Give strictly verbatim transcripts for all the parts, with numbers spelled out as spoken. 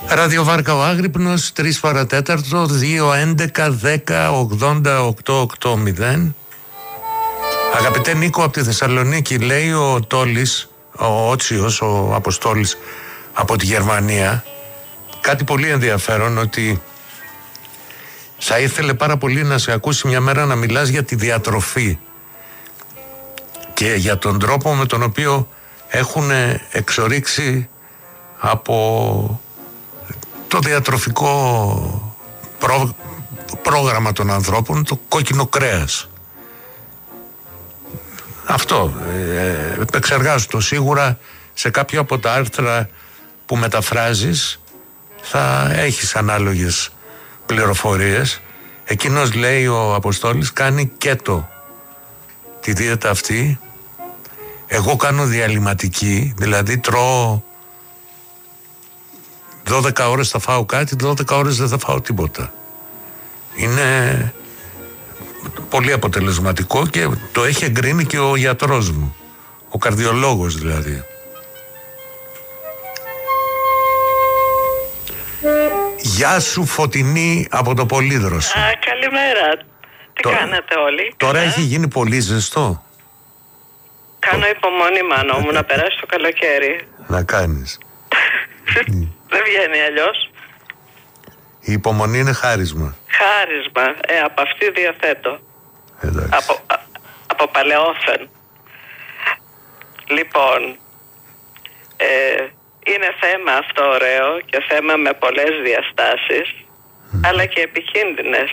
Ραδιοβάρκα ο Άγρυπνος, τρεις παρατέταρτο, δύο έντεκα δέκα ογδόντα οκτώ ογδόντα. Αγαπητέ Νίκο από τη Θεσσαλονίκη, λέει ο Τόλης, ο Ότσιος, ο Αποστόλης από τη Γερμανία, κάτι πολύ ενδιαφέρον, ότι θα ήθελε πάρα πολύ να σε ακούσει μια μέρα να μιλάς για τη διατροφή και για τον τρόπο με τον οποίο έχουν εξορίξει από το διατροφικό προ... πρόγραμμα των ανθρώπων το κόκκινο κρέας. Αυτό ε, επεξεργάζω το σίγουρα σε κάποιο από τα άρθρα που μεταφράζεις, θα έχεις ανάλογες πληροφορίες. Εκείνος, λέει ο Αποστόλης, κάνει κέτο τη δίαιτα αυτή. Εγώ κάνω διαλυματική, δηλαδή τρώω δώδεκα ώρες θα φάω κάτι, δώδεκα ώρες δεν θα φάω τίποτα. Είναι πολύ αποτελεσματικό και το έχει εγκρίνει και ο γιατρός μου, ο καρδιολόγος δηλαδή. Γεια σου Φωτεινή από το Πολύδροσο. Α, καλημέρα. Τι τώρα, κάνετε όλοι? Τώρα καλά? Έχει γίνει πολύ ζεστό. Κάνω υπομονή, μάνο μου, να περάσει το καλοκαίρι. Να κάνεις. Δεν βγαίνει αλλιώς. Η υπομονή είναι χάρισμα. Χάρισμα. Ε, από αυτή διαθέτω. Εντάξει. Από, α, από παλαιόφεν. Λοιπόν, ε, είναι θέμα αυτό ωραίο και θέμα με πολλές διαστάσεις, mm. αλλά και επικίνδυνες.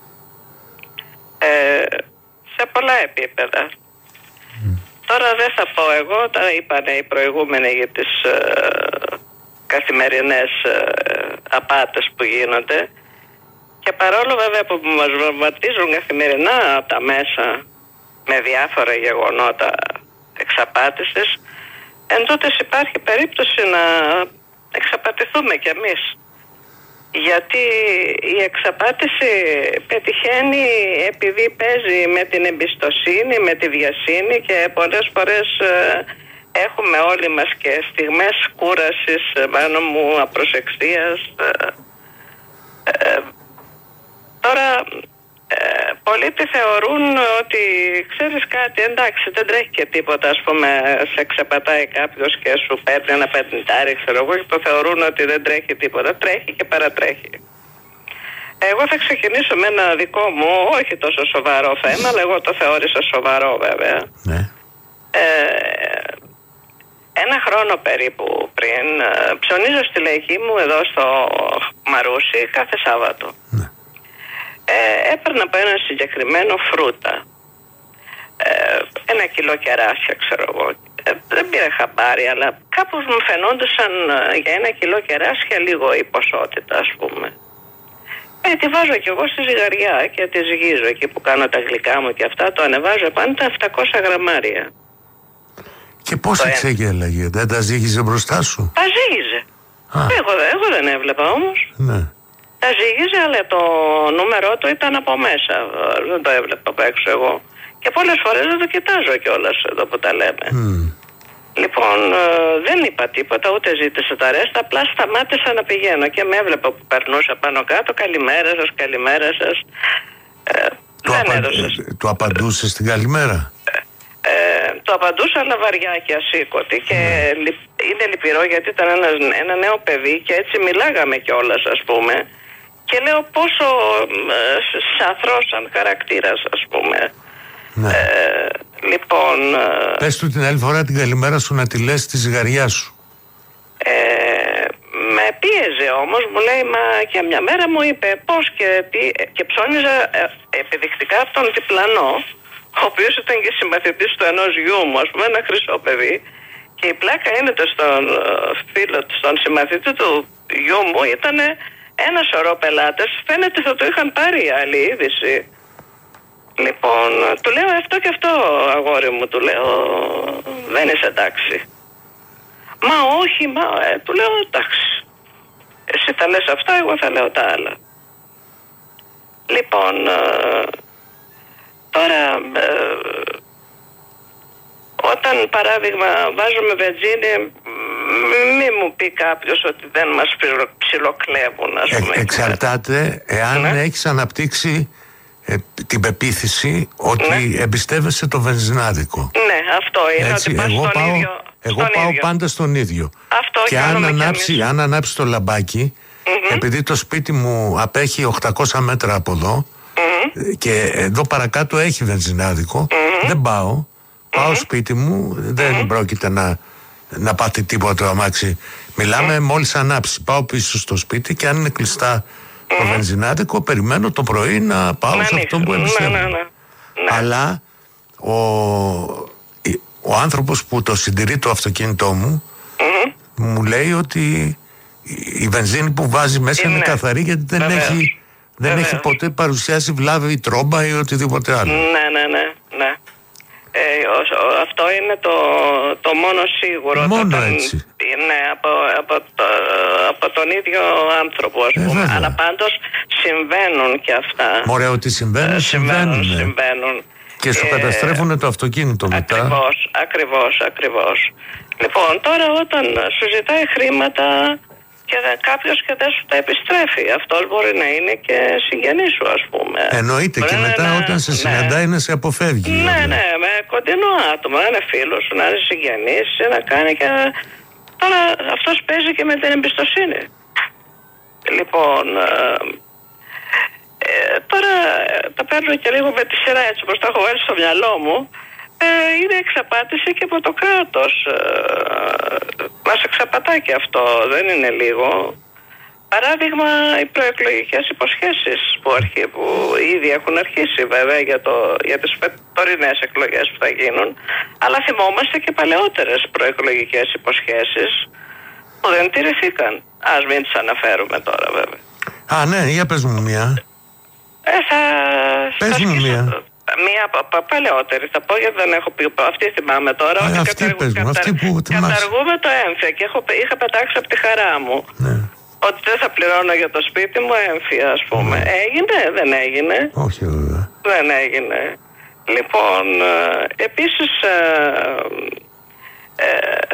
Ε, σε πολλά επίπεδα. Mm. Τώρα δεν θα πω εγώ, τα είπανε οι προηγούμενοι για τις ε, καθημερινές ε, απάτες που γίνονται, και παρόλο βέβαια που μας βομβαρδίζουν καθημερινά από τα μέσα με διάφορα γεγονότα εξαπάτησης, εν τούτης υπάρχει περίπτωση να εξαπατηθούμε κι εμείς. Γιατί η εξαπάτηση πετυχαίνει επειδή παίζει με την εμπιστοσύνη, με τη βιασύνη, και πολλές φορές ε, έχουμε όλοι μας και στιγμές κούρασης, πάνω μου, απροσεξίας. Ε, ε, τώρα ε, πολλοί τη θεωρούν ότι, ξέρεις κάτι, εντάξει, δεν τρέχει και τίποτα, ας πούμε, σε ξεπατάει κάποιος και σου παίρνει ένα πεντάρι, ξέρω εγώ, και το θεωρούν ότι δεν τρέχει τίποτα. Τρέχει και παρατρέχει. Εγώ θα ξεκινήσω με ένα δικό μου, όχι τόσο σοβαρό θέμα, αλλά εγώ το θεώρησα σοβαρό βέβαια. Ναι. Ε, ένα χρόνο περίπου πριν, ψωνίζω στη λαϊκή μου εδώ στο Μαρούσι κάθε Σάββατο. Ναι. Ε, έπαιρνα από ένα συγκεκριμένο φρούτα, ε, ένα κιλό κεράσια, ξέρω εγώ. Ε, δεν πήρα χαμπάρι, αλλά κάπως μου φαινόντουσαν για ένα κιλό κεράσια λίγο η ποσότητα, ας πούμε. Ε, τη βάζω κι εγώ στη ζυγαριά και τη ζυγίζω εκεί που κάνω τα γλυκά μου και αυτά, το ανεβάζω πάνω τα επτακόσια γραμμάρια. Και πώς εξεγέλαγε, δεν τα ζύγιζε μπροστά σου? Τα ζύγιζε. Εγώ, εγώ δεν έβλεπα όμως. Ναι. Τα ζύγιζε, αλλά το νούμερό του ήταν από μέσα. Δεν το έβλεπα από έξω εγώ. Και πολλές φορές δεν το κοιτάζω κιόλας εδώ που τα λέμε. Mm. Λοιπόν, ε, δεν είπα τίποτα, ούτε ζήτησα τα ρέστα. Απλά σταμάτησα να πηγαίνω και με έβλεπα που περνούσα πάνω κάτω. Καλημέρα σας, καλημέρα σας. Ε, του, δεν απα... έδωσα. του απαντούσε στην καλημέρα? Ε, το απαντούσα, αλλά βαριά και ασήκωτη. Και mm. είναι λυπηρό, γιατί ήταν ένα, ένα νέο παιδί και έτσι μιλάγαμε κιόλας, ας πούμε. Και λέω πόσο ε, σαθρός σαν χαρακτήρας, ας πούμε. Ναι. Ε, λοιπόν... Πες του την άλλη φορά την καλημέρα σου να τη λες στη ζυγαριά σου. Ε, με πίεζε όμως, μου λέει, μα και μια μέρα μου είπε πώς και τι, και ψώνιζα ε, επιδεικτικά από τον διπλανό, ο οποίος ήταν και συμμαθητής του ενός γιού μου, ας πούμε, ένα χρυσό παιδί. Και η πλάκα είναι το στον φίλο, στον συμμαθητή του γιού μου ήταν ένα σωρό πελάτες, φαίνεται θα το είχαν πάρει η άλλη είδηση. Λοιπόν, του λέω αυτό και αυτό, αγόρι μου, του λέω, δεν είσαι εντάξει. Μα όχι, μα, ε, του λέω, εντάξει. Εσύ θα λες αυτά, εγώ θα λέω τα άλλα. Λοιπόν, ε, τώρα, ε, όταν παράδειγμα βάζουμε βενζίνη Μη μου πει κάποιος ότι δεν μας ψιλοκλέβουν, ας πούμε. Ε, εξαρτάται εάν ναι. έχεις αναπτύξει ε, την πεποίθηση ότι ναι. εμπιστεύεσαι το βενζινάδικο. Ναι, αυτό είναι. Έτσι, ότι εγώ στον πάω, ίδιο, εγώ στον πάω ίδιο. πάντα στον ίδιο. Αυτό και αν ανάψει, αν ανάψει το λαμπάκι, mm-hmm. επειδή το σπίτι μου απέχει οκτακόσια μέτρα από εδώ mm-hmm. και εδώ παρακάτω έχει βενζινάδικο, mm-hmm. δεν πάω. Πάω mm-hmm. σπίτι μου, δεν mm-hmm. πρόκειται να, να πάθει τίποτα το αμάξι. Μιλάμε mm-hmm. μόλις ανάψει. Πάω πίσω στο σπίτι και αν είναι κλειστά mm-hmm. το βενζινάδικο, περιμένω το πρωί να πάω να σε αυτό που εμπιστεύω. Ναι, ναι, ναι. Αλλά ο, ο άνθρωπος που το συντηρεί το αυτοκίνητό μου mm-hmm. μου λέει ότι η βενζίνη που βάζει μέσα είναι, είναι καθαρή, γιατί δεν, έχει, δεν έχει ποτέ παρουσιάσει βλάβη ή τρόμπα ή οτιδήποτε άλλο. Ναι, ναι, ναι, ναι. Ε, ο, ο, αυτό είναι το, το μόνο σίγουρο. Μόνο το, έτσι. Ναι, από, από, το, από τον ίδιο άνθρωπο, ας πούμε. Ε, Αλλά πάντως συμβαίνουν και αυτά. Μωρέ, ότι συμβαίνουν, ε, συμβαίνουν. Συμβαίνουν, συμβαίνουν. Και σου ε, καταστρέφουν το αυτοκίνητο μετά. Ακριβώς, ακριβώς, ακριβώς. Λοιπόν, τώρα όταν σου ζητάει χρήματα και κάποιος και δεν σου τα επιστρέφει, αυτός μπορεί να είναι και συγγενής σου, ας πούμε. Εννοείται, μπορεί και μετά να, όταν σε συναντάει ναι. να σε αποφεύγει. Ναι, δηλαδή. ναι, με κοντινό άτομο, να είναι φίλος σου, να είναι συγγενής, να κάνει και... Τώρα αυτός παίζει και με την εμπιστοσύνη. Λοιπόν, ε, τώρα τα παίρνω και λίγο με τη σειρά, έτσι όπως τα έχω βάλει στο μυαλό μου. Ε, είναι εξαπάτηση και από το κράτος. Ε, μας εξαπατά και αυτό, δεν είναι λίγο. Παράδειγμα, οι προεκλογικές υποσχέσεις που, αρχί, που ήδη έχουν αρχίσει βέβαια για, το, για τις τωρινές εκλογές που θα γίνουν, αλλά θυμόμαστε και παλαιότερες προεκλογικές υποσχέσεις που δεν τηρηθήκαν. Ας μην τις αναφέρουμε τώρα βέβαια. Α, ναι, για πες μου μία. Ε, θα... Πες θα μου μία. Μία πα, παλαιότερη θα πω, γιατί δεν έχω πει. Αυτή θυμάμαι τώρα. Α, ότι αυτή καταργου, πες μου, κατα, αυτή που καταργούμε το έμφυα και έχω, είχα πετάξει από τη χαρά μου ναι. ότι δεν θα πληρώνω για το σπίτι μου έμφυα, ας πούμε. Ναι. Έγινε, δεν έγινε. Όχι βέβαια. Δεν έγινε. Λοιπόν, επίσης ε, ε,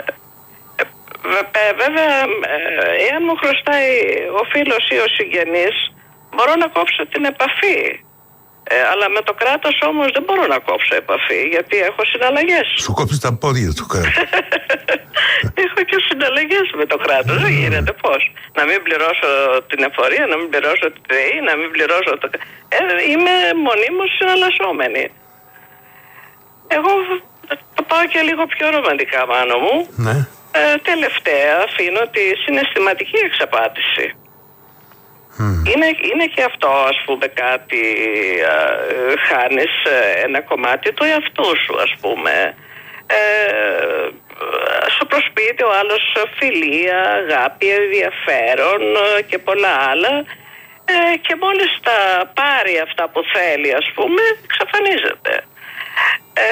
ε, βέβαια ε, εάν μου χρωστάει ο φίλος ή ο συγγενής, μπορώ να κόψω την επαφή. Ε, αλλά με το κράτος όμως δεν μπορώ να κόψω επαφή, γιατί έχω συναλλαγές. Σου κόψει τα πόδια του κράτους. Έχω και συναλλαγές με το κράτος. Δεν γίνεται, πώς. Να μην πληρώσω την εφορία, να μην πληρώσω τη ΔΕΗ, να μην πληρώσω το... Ε, είμαι μονίμως συναλλασσόμενη. Εγώ το πάω και λίγο πιο ρομαντικά, Μάνο μου. Ναι. Ε, τελευταία αφήνω τη συναισθηματική εξαπάτηση. Mm. Είναι, είναι και αυτό, ας πούμε, κάτι, α, χάνεις ένα κομμάτι του εαυτού σου, ας πούμε. Ε, στο προσπίτι ο άλλος φιλία, αγάπη, ενδιαφέρον και πολλά άλλα, ε, και μόλις τα πάρει αυτά που θέλει, ας πούμε, εξαφανίζεται. Ε,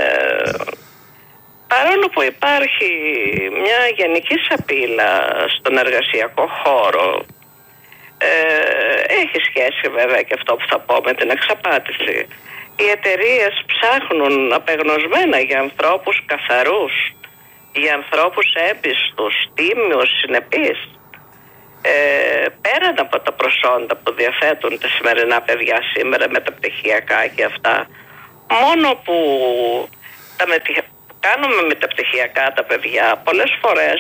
παρόλο που υπάρχει μια γενική σαπίλα στον εργασιακό χώρο, Ε, έχει σχέση βέβαια και αυτό που θα πω με την εξαπάτηση. Οι εταιρείες ψάχνουν απεγνωσμένα για ανθρώπους καθαρούς, για ανθρώπους έμπιστους, τίμιους, συνεπείς. Ε, πέραν από τα προσόντα που διαθέτουν τα σημερινά παιδιά σήμερα με τα πτυχιακά και αυτά, μόνο που τα μετι... κάνουμε με τα πτυχιακά τα παιδιά πολλές φορές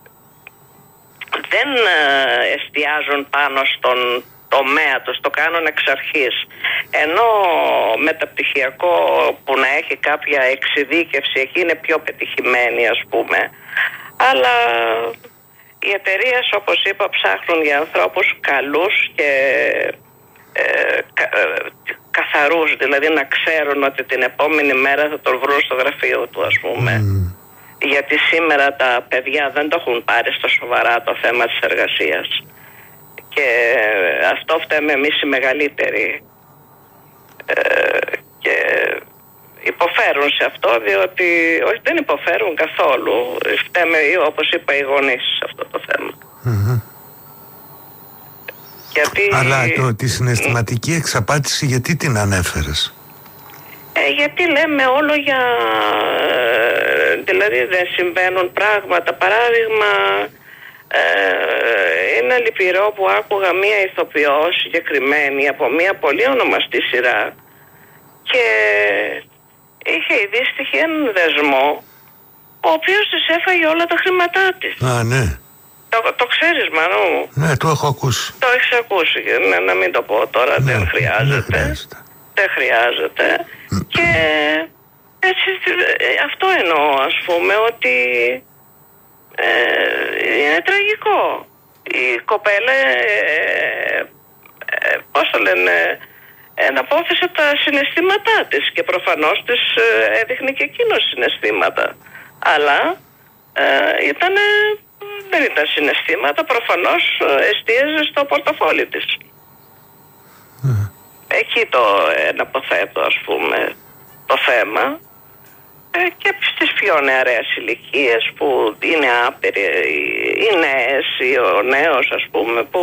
δεν εστιάζουν πάνω στον τομέα τους, το κάνουν εξ αρχής. Ενώ μεταπτυχιακό που να έχει κάποια εξειδίκευση, εκεί είναι πιο πετυχημένη, ας πούμε. Αλλά οι εταιρείες, όπως είπα, ψάχνουν για ανθρώπους καλούς και ε, κα, ε, καθαρούς, δηλαδή να ξέρουν ότι την επόμενη μέρα θα τον βρουν στο γραφείο του, ας πούμε. Mm. Γιατί σήμερα τα παιδιά δεν το έχουν πάρει στο σοβαρά το θέμα της εργασίας. Και αυτό φταίμε εμείς οι μεγαλύτεροι. Ε, και υποφέρουν σε αυτό, διότι όχι, δεν υποφέρουν καθόλου. Φταίμε, όπως είπα, οι γονείς σε αυτό το θέμα. Mm-hmm. Γιατί... Αλλά το, τη συναισθηματική εξαπάτηση γιατί την ανέφερες? Ε, Ε, γιατί λέμε όλο για... Ε, δηλαδή δεν συμβαίνουν πράγματα. Παράδειγμα, ε, είναι λυπηρό που άκουγα μία ηθοποιό συγκεκριμένη από μία πολύ ονομαστή σειρά και είχε ειδίστοιχη έναν δεσμό ο οποίος της έφαγε όλα τα χρήματά της. Α, ναι. Το, το ξέρεις, Μανώ μου? Ναι, το έχω ακούσει. Το έχεις ακούσει, να, να μην το πω τώρα, ναι, δεν χρειάζεται. Δεν χρειάζεται. Δεν χρειάζεται. Και έτσι αυτό εννοώ, ας πούμε, ότι ε, είναι τραγικό. Η κοπέλα, ε, ε, πώς το λένε, εναπόθεσε τα συναισθήματά της και προφανώς της ε, έδειχνε και εκείνο συναισθήματα. Αλλά ε, ήτανε, δεν ήταν συναισθήματα, προφανώς εστίαζε στο πορτοφόλι της. Mm. Εκεί το εναποθέτω, ας πούμε, το θέμα. Ε, και στις πιο νεαρές ηλικίες που είναι άπειροι, οι νέες ή ο νέος, ας πούμε, που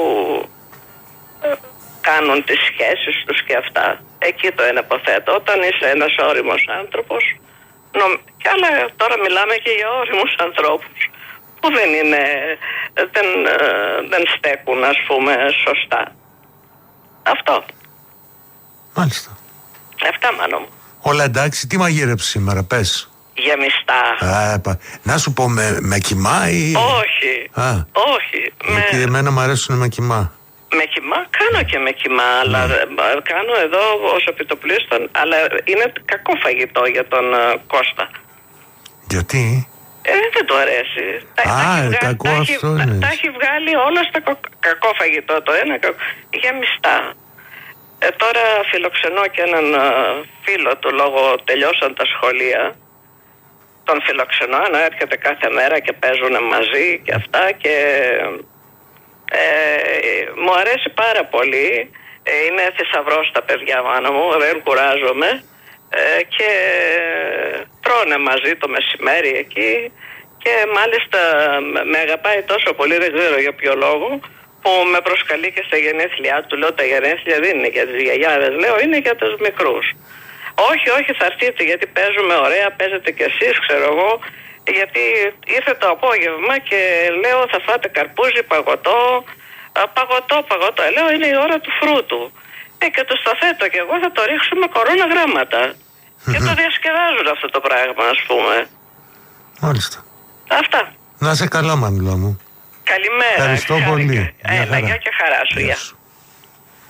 ε, κάνουν τις σχέσεις τους και αυτά. Εκεί το εναποθέτω. Όταν είσαι ένας όριμος άνθρωπος, νομ... και άλλα τώρα μιλάμε και για όριμους ανθρώπους που δεν είναι, δεν, δεν στέκουν, ας πούμε, σωστά. Αυτό. Μάλιστα. Αυτά, Μάνο μου. Όλα εντάξει, τι μαγείρεψε σήμερα, πες. Γεμιστά. Α, πα... Να σου πω, με, με κοιμά ή... Όχι, Α, όχι. γιατί με... εμένα μου αρέσουν με κοιμά. Με κοιμά, κάνω και με κοιμά, αλλά mm. κάνω εδώ ως επιτοπλίστων, αλλά είναι κακό φαγητό για τον uh, Κώστα. Γιατί? Ε, δεν του αρέσει. Α, τα, κακό τα, αυτό τα, είναι. Τα έχει βγάλει όλα στα κο, κακό φαγητό, το ένα κακό, γεμιστά. Ε, τώρα φιλοξενώ και έναν uh, φίλο του, λόγω τελειώσαν τα σχολεία. Τον φιλοξενώ, ενώ έρχεται κάθε μέρα και παίζουν μαζί και αυτά και ε, μου αρέσει πάρα πολύ. Ε, είναι θησαυρός τα παιδιά, μάνα μου, δεν κουράζομαι ε, και τρώνε μαζί το μεσημέρι εκεί και μάλιστα με αγαπάει τόσο πολύ, δεν ξέρω για ποιο λόγο, που με προσκαλεί και στα γενέθλιά του. Λέω τα γενέθλια δεν είναι για τις γιαγιάδες, λέω είναι για τους μικρούς. Όχι, όχι, θα έρθετε γιατί παίζουμε ωραία, παίζετε κι εσείς, ξέρω εγώ, γιατί ήρθε το απόγευμα και λέω θα φάτε καρπούζι, παγωτό, παγωτό, παγωτό. Λέω είναι η ώρα του φρούτου. Ε, και το σταθέτω και εγώ θα το ρίξουμε κορώνα γράμματα. Και το διασκεδάζουν αυτό το πράγμα, ας πούμε. Μάλιστα. Αυτά. Να είσαι καλά, Μανουλά μου. Καλημέρα. Ευχαριστώ πολύ. Έλα, γεια και χαρά σου. Γεια.